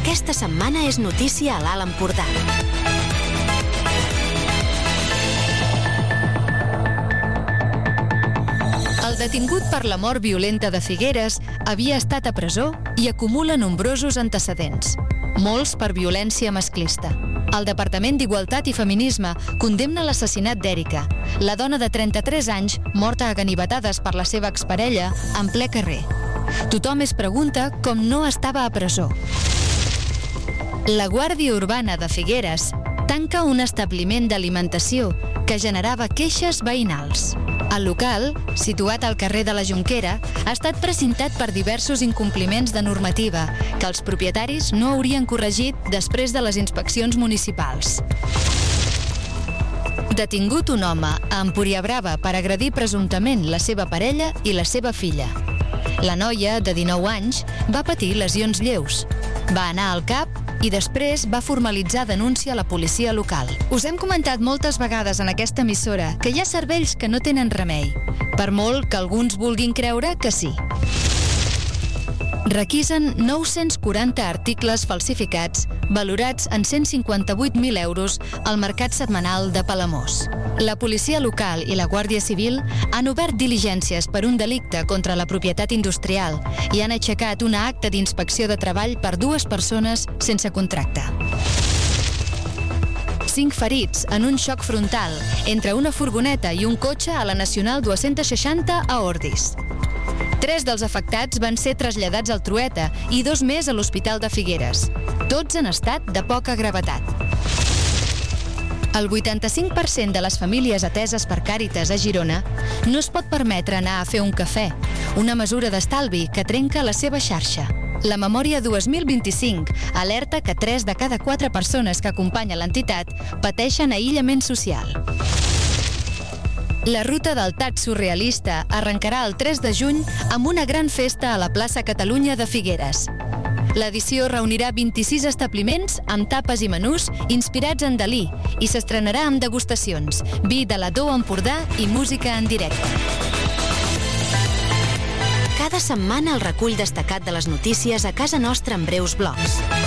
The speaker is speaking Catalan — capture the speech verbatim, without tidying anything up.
Aquesta setmana és notícia a l'Alt Empordà. El detingut per la mort violenta de Figueres havia estat a presó i acumula nombrosos antecedents, molts per violència masclista. El Departament d'Igualtat i Feminisme condemna l'assassinat d'Èrica, la dona de trenta-tres anys morta a ganivetades per la seva exparella en ple carrer. Tothom es pregunta com no estava a presó. La Guàrdia Urbana de Figueres tanca un establiment d'alimentació que generava queixes veïnals. El local, situat al carrer de la Jonquera, ha estat precintat per diversos incompliments de normativa que els propietaris no haurien corregit després de les inspeccions municipals. Detingut un home a Empuriabrava per agredir presumptament la seva parella i la seva filla. La noia, de dinou anys, va patir lesions lleus. Va anar al cap i després va formalitzar denúncia a la policia local. Us hem comentat moltes vegades en aquesta emissora que hi ha cervells que no tenen remei, per molt que alguns vulguin creure que sí. Requisen nou-cents quaranta articles falsificats valorats en cent cinquanta-vuit mil euros al mercat setmanal de Palamós. La policia local i la Guàrdia Civil han obert diligències per un delicte contra la propietat industrial i han aixecat una acta d'inspecció de treball per dues persones sense contracte. Cinc ferits en un xoc frontal entre una furgoneta i un cotxe a la Nacional dos-cents seixanta a Ordis. Tres dels afectats van ser traslladats al Trueta i dos més a l'Hospital de Figueres, tots en estat de poca gravetat. El vuitanta-cinc per cent de les famílies ateses per Càritas a Girona no es pot permetre anar a fer un cafè, una mesura d'estalvi que trenca la seva xarxa. La Memòria dos mil vint-i-cinc alerta que tres de cada quatre persones que acompanyen l'entitat pateixen aïllament social. La ruta del Tat Surrealista arrencarà el tres de juny amb una gran festa a la plaça Catalunya de Figueres. L'edició reunirà vint-i-sis establiments amb tapes i menús inspirats en Dalí i s'estrenarà amb degustacions, vi de la Do Empordà i música en directe. Cada setmana el recull destacat de les notícies a casa nostra en breus blocs.